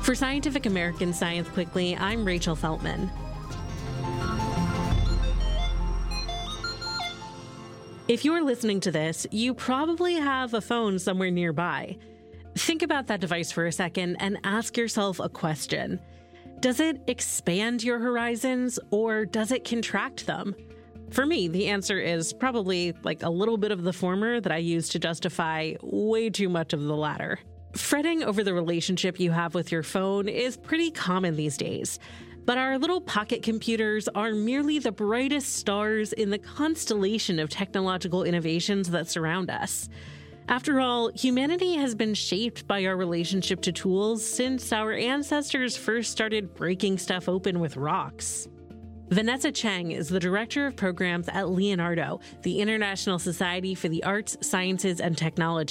For Scientific American Science Quickly, I'm Rachel Feltman. If you're listening to this, you probably have a phone somewhere nearby. Think about that device for a second and ask yourself a question. Does it expand your horizons or does it contract them? For me, the answer is probably like a little bit of the former that I use to justify way too much of the latter. Fretting over the relationship you have with your phone is pretty common these days. But our little pocket computers are merely the brightest stars in the constellation of technological innovations that surround us. After all, humanity has been shaped by our relationship to tools since our ancestors first started breaking stuff open with rocks. Vanessa Cheng is the director of programs at Leonardo, the International Society for the Arts, Sciences, and Technology.